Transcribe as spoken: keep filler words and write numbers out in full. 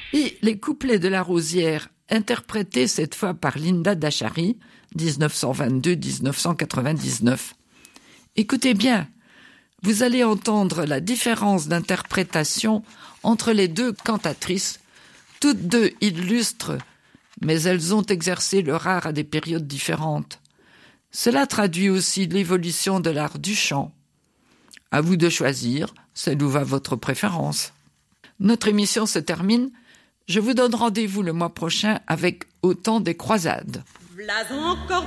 Et les couplets de la Rosière, interprétés cette fois par Linda Dachary, dix-neuf cent vingt-deux à dix-neuf cent quatre-vingt-dix-neuf. Écoutez bien, vous allez entendre la différence d'interprétation entre les deux cantatrices, toutes deux illustres, mais elles ont exercé leur art à des périodes différentes. Cela traduit aussi l'évolution de l'art du chant. À vous de choisir celle où va votre préférence. Notre émission se termine. Je vous donne rendez-vous le mois prochain avec Au temps des croisades. V'là encore